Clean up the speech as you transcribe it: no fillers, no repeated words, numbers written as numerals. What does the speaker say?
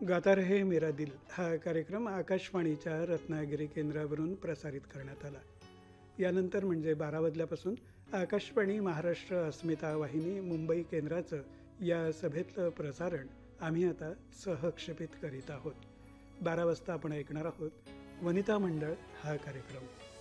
गाता रहे मेरा दिल हा कार्यक्रम आकाशवाणीच्या रत्नागिरी केंद्रावरून प्रसारित करण्यात आला. यानंतर म्हणजे 12 वाजल्यापासून आकाशवाणी महाराष्ट्र अस्मिता वाहिनी मुंबई केंद्राचं या सभेतलं प्रसारण आम्ही आता सहक्षेपित करीत आहोत. 12 वाजता आपण ऐकणार आहोत वनिता मंडळ हा कार्यक्रम.